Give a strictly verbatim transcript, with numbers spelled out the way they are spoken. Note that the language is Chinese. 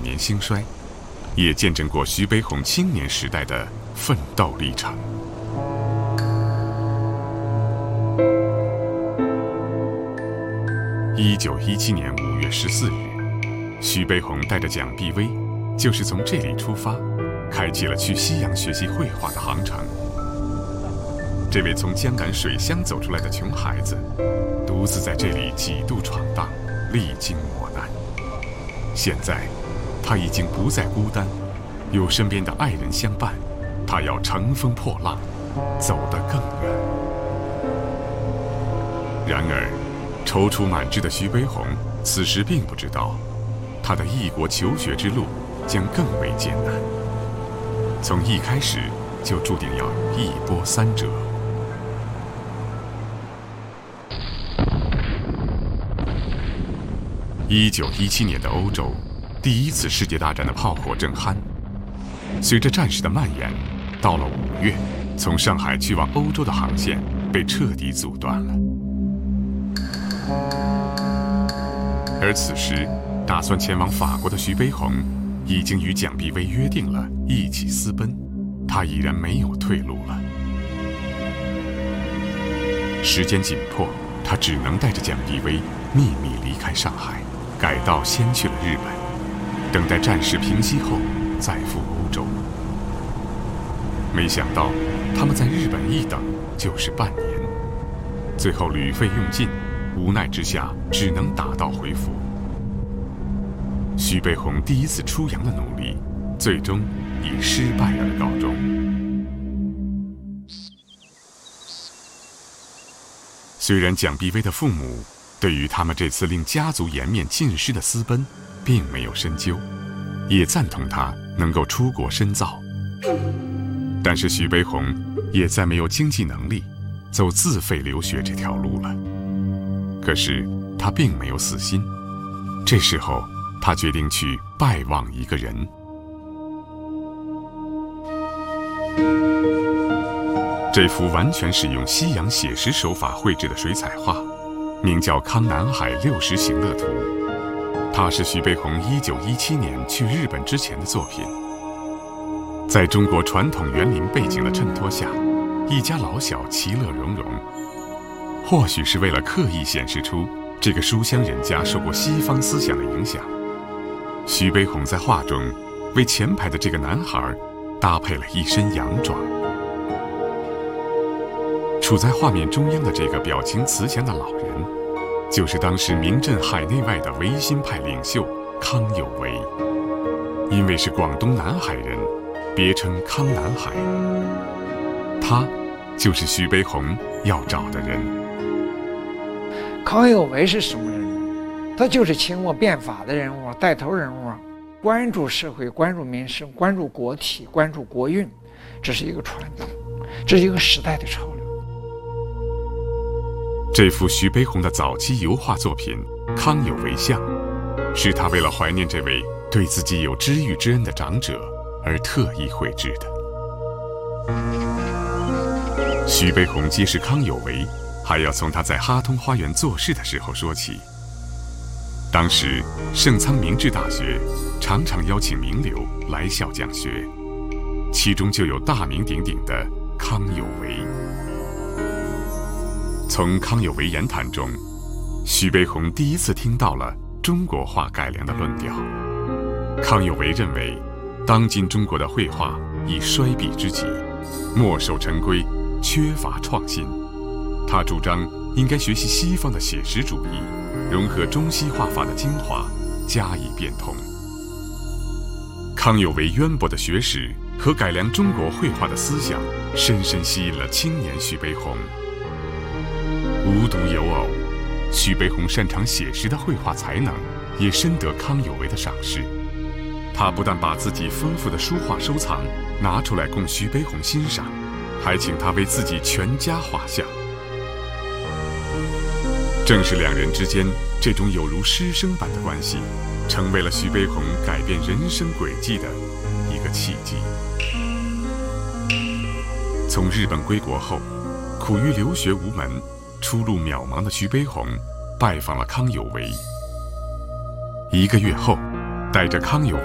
年兴衰，也见证过徐悲鸿青年时代的奋斗历程。一九一七年五月十四日，徐悲鸿带着蒋碧薇，就是从这里出发，开启了去西洋学习绘画的航程。这位从江南水乡走出来的穷孩子，独自在这里几度闯荡，历经磨难。现在，他已经不再孤单，有身边的爱人相伴，他要乘风破浪，走得更远。然而，踌躇满志的徐悲鸿此时并不知道，他的异国求学之路将更为艰难，从一开始就注定要一波三折。一九一七年的欧洲，第一次世界大战的炮火正酣。随着战事的蔓延，到了五月，从上海去往欧洲的航线被彻底阻断了。而此时，打算前往法国的徐悲鸿，已经与蒋碧薇约定了一起私奔，他已然没有退路了。时间紧迫，他只能带着蒋碧薇秘密离开上海，改道先去了日本，等待战事平息后再赴欧洲。没想到，他们在日本一等就是半年，最后旅费用尽，无奈之下只能打道回府。徐悲鸿第一次出洋的努力，最终以失败而告终。虽然蒋碧薇的父母对于他们这次令家族颜面尽失的私奔，并没有深究，也赞同他能够出国深造，但是徐悲鸿也再没有经济能力走自费留学这条路了。可是他并没有死心，这时候他决定去拜望一个人。这幅完全使用西洋写实手法绘制的水彩画，名叫《康南海六十行乐图》，它是徐悲鸿一九一七年去日本之前的作品。在中国传统园林背景的衬托下，一家老小其乐融融。或许是为了刻意显示出这个书香人家受过西方思想的影响，徐悲鸿在画中为前排的这个男孩搭配了一身洋装。处在画面中央的这个表情慈祥的老人，就是当时名震海内外的维新派领袖康有为。因为是广东南海人，别称康南海。他就是徐悲鸿要找的人。 康有为是什么人？他就是清末变法的人物，带头人物，关注社会，关注民生，关注国体，关注国运，这是一个传统，这是一个时代的潮流。 这幅徐悲鸿的早期油画作品《康有为像》，是他为了怀念这位对自己有知遇之恩的长者而特意绘制的。徐悲鸿揭示康有为，还要从他在哈通花园做事的时候说起。当时盛仓明治大学常常邀请名流来校讲学，其中就有大名鼎鼎的康有为。从康有为言谈中，徐悲鸿第一次听到了中国画改良的论调。康有为认为，当今中国的绘画已衰敝之极，墨守成规，缺乏创新。他主张应该学习西方的写实主义，融合中西画法的精华，加以变通。康有为渊博的学识和改良中国绘画的思想，深深吸引了青年徐悲鸿。无独有偶，徐悲鸿擅长写实的绘画才能，也深得康有为的赏识。他不但把自己丰富的书画收藏拿出来供徐悲鸿欣赏，还请他为自己全家画像。正是两人之间这种有如师生般的关系，成为了徐悲鸿改变人生轨迹的一个契机。从日本归国后，苦于留学无门，出路渺茫的徐悲鸿拜访了康有为。一个月后，带着康有为